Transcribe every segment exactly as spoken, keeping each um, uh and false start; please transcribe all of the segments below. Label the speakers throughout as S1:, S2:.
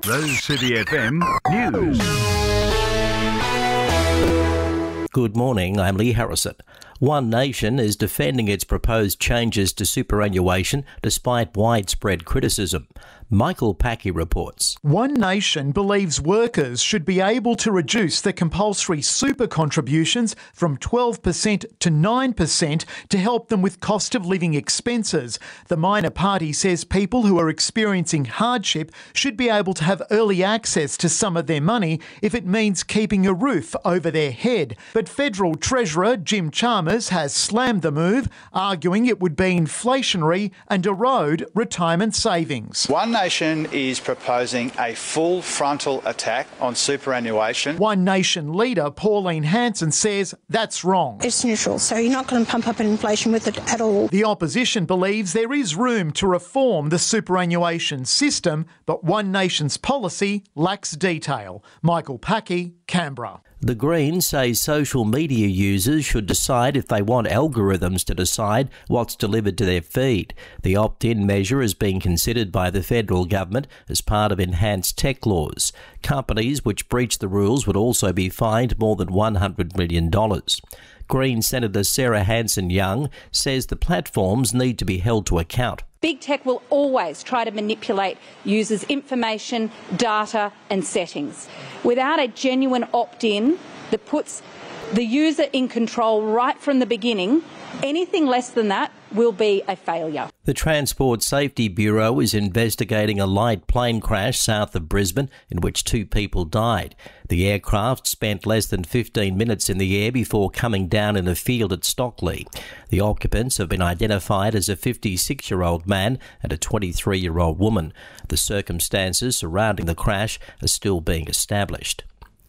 S1: Rose City F M News.
S2: Good morning, I'm Lee Harrison. One Nation is defending its proposed changes to superannuation despite widespread criticism. Michael Packy reports.
S3: One Nation believes workers should be able to reduce their compulsory super contributions from twelve percent to nine percent to help them with cost of living expenses. The minor party says people who are experiencing hardship should be able to have early access to some of their money if it means keeping a roof over their head. But Federal Treasurer Jim Chalmers has slammed the move, arguing it would be inflationary and erode retirement savings.
S4: One Nation is proposing a full frontal attack on superannuation.
S3: One Nation leader Pauline Hanson says that's wrong.
S5: It's neutral, so you're not going to pump up inflation with it at all.
S3: The opposition believes there is room to reform the superannuation system, but One Nation's policy lacks detail. Michael Packy, Canberra.
S2: The Greens say social media users should decide if they want algorithms to decide what's delivered to their feed. The opt-in measure is being considered by the federal government as part of enhanced tech laws. Companies which breach the rules would also be fined more than one hundred million dollars. Green Senator Sarah Hanson-Young says the platforms need to be held to account.
S6: Big tech will always try to manipulate users' information, data and settings. Without a genuine opt-in that puts the user in control right from the beginning, anything less than that will be a failure.
S2: The Transport Safety Bureau is investigating a light plane crash south of Brisbane in which two people died. The aircraft spent less than fifteen minutes in the air before coming down in a field at Stockley. The occupants have been identified as a fifty-six-year-old man and a twenty-three-year-old woman. The circumstances surrounding the crash are still being established.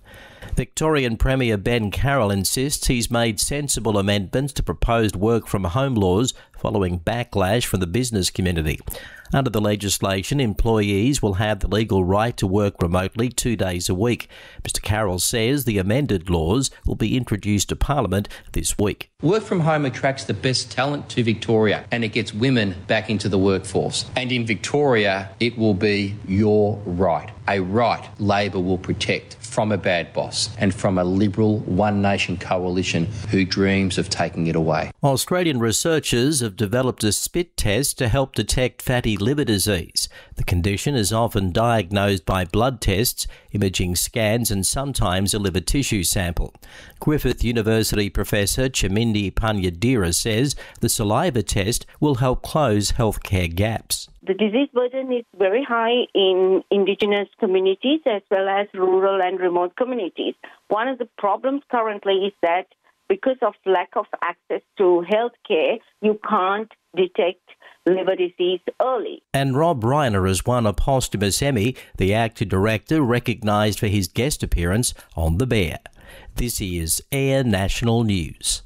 S2: Victorian Premier Ben Carroll insists he's made sensible amendments to proposed work-from-home laws following backlash from the business community. Under the legislation, employees will have the legal right to work remotely two days a week. Mr Carroll says the amended laws will be introduced to Parliament this week.
S7: Work from home attracts the best talent to Victoria and it gets women back into the workforce. And in Victoria, it will be your right, a right Labor will protect from a bad boss and from a Liberal One Nation coalition who dreams of taking it away.
S2: Australian researchers have developed a spit test to help detect fatty liver disease. The condition is often diagnosed by blood tests, imaging scans and sometimes a liver tissue sample. Griffith University Professor Chimindi Panyadira says the saliva test will help close healthcare gaps.
S8: The disease burden is very high in Indigenous communities as well as rural and remote communities. One of the problems currently is that because of lack of access to healthcare, you can't detect liver disease early.
S2: And Rob Reiner has won a posthumous Emmy, the actor-director recognised for his guest appearance on The Bear. This is Air National News.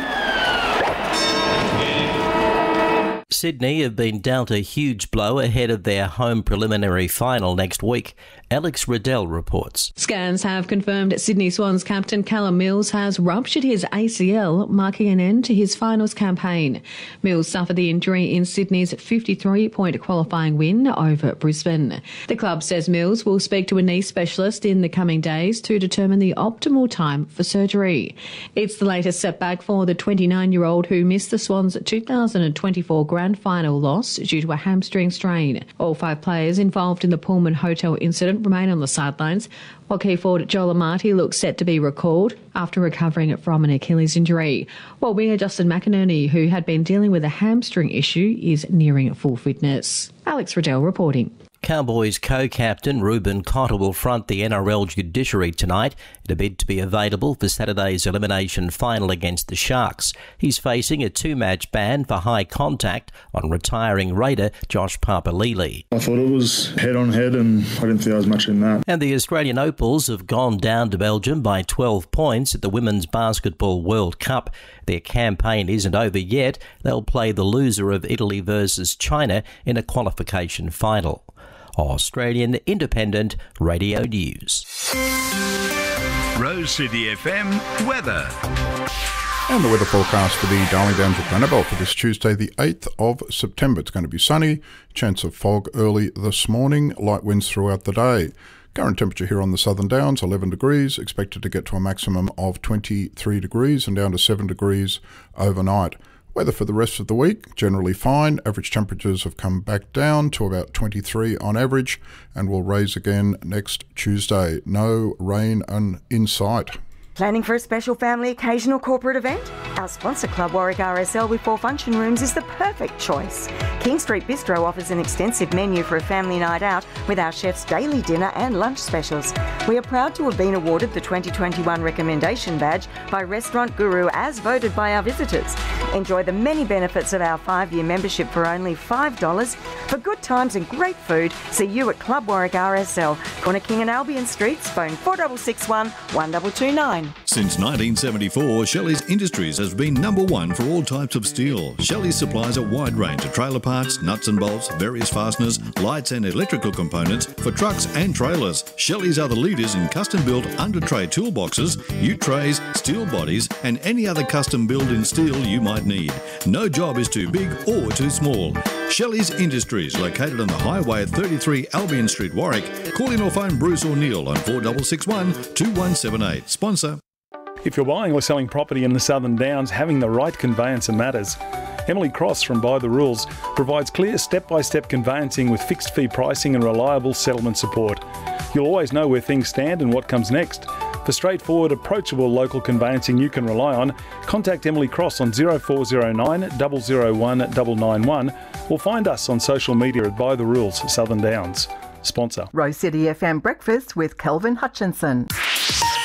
S2: Sydney have been dealt a huge blow ahead of their home preliminary final next week. Alex Riddell reports.
S9: Scans have confirmed Sydney Swans captain Callum Mills has ruptured his A C L, marking an end to his finals campaign. Mills suffered the injury in Sydney's fifty-three point qualifying win over Brisbane. The club says Mills will speak to a knee specialist in the coming days to determine the optimal time for surgery. It's the latest setback for the twenty-nine-year-old who missed the Swans' two thousand twenty-four grand final loss due to a hamstring strain. All five players involved in the Pullman Hotel incident remain on the sidelines, while key forward Joel Amati looks set to be recalled after recovering from an Achilles injury, while winger Justin McInerney, who had been dealing with a hamstring issue, is nearing full fitness. Alex Riddell reporting.
S2: Cowboys co-captain Ruben Cotter will front the N R L judiciary tonight in a bid to be available for Saturday's elimination final against the Sharks. He's facing a two-match ban for high contact on retiring Raider Josh Papalili.
S10: I thought it was head-on-head and I didn't think there was much in that.
S2: And the Australian Opals have gone down to Belgium by twelve points at the Women's Basketball World Cup. Their campaign isn't over yet. They'll play the loser of Italy versus China in a qualification final. Australian Independent Radio News.
S1: Rose City F M weather.
S11: And the weather forecast for the Darling Downs of Granabel for this Tuesday, the eighth of September. It's going to be sunny, chance of fog early this morning, light winds throughout the day. Current temperature here on the Southern Downs, eleven degrees, expected to get to a maximum of twenty-three degrees and down to seven degrees overnight. Weather for the rest of the week, generally fine. Average temperatures have come back down to about twenty-three on average and will raise again next Tuesday. No rain in sight.
S12: Planning for a special family occasion or corporate event? Our sponsor Club Warwick R S L with four function rooms is the perfect choice. King Street Bistro offers an extensive menu for a family night out with our chef's daily dinner and lunch specials. We are proud to have been awarded the twenty twenty-one Recommendation Badge by Restaurant Guru as voted by our visitors. Enjoy the many benefits of our five-year membership for only five dollars. For good times and great food, see you at Club Warwick R S L, Corner King and Albion Streets, phone four six six one, one two two nine.
S13: Since nineteen seventy-four, Shelley's Industries has been number one for all types of steel. Shelley's supplies a wide range of trailer parts, nuts and bolts, various fasteners, lights and electrical components for trucks and trailers. Shelley's are the leaders in custom-built under-tray toolboxes, ute trays, steel bodies and any other custom build in steel you might need. No job is too big or too small. Shelley's Industries, located on the highway at thirty-three Albion Street, Warwick. Call in or phone Bruce or Neil on four six six one, two one seven eight. Sponsor.
S14: If you're buying or selling property in the Southern Downs, having the right conveyancer matters. Emily Cross from By the Rules provides clear step-by-step conveyancing with fixed fee pricing and reliable settlement support. You'll always know where things stand and what comes next. For straightforward, approachable local conveyancing you can rely on, contact Emily Cross on zero four zero nine, zero zero one, nine nine one or find us on social media at By the Rules Southern Downs. Sponsor.
S15: Rose City F M Breakfast with Kelvin Hutchinson.